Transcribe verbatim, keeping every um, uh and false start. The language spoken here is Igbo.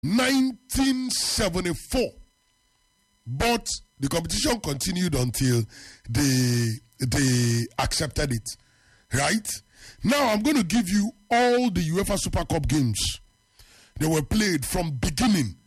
nineteen seventy-four. But the competition continued until they they accepted it. Right? Now I'm going to give you all the UEFA Super Cup games. They were played from beginning